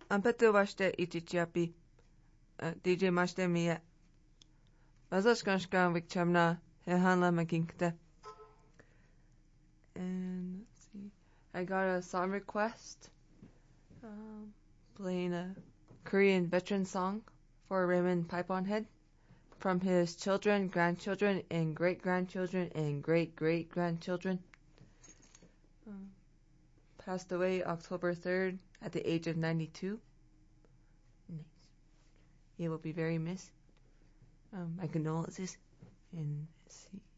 Ampetu vaste itichiapi. DJ maste mia. Vasaskanshkan vikchamna. Hehanla makinkte. And let's see. I got a song request. Playing a Korean veteran song for Raymond Piponhead from his children, grandchildren, and great-grandchildren, and great-great-grandchildren. Passed away October 3rd at the age of 92. Nice. He will be very missed. My condolences. And let's see.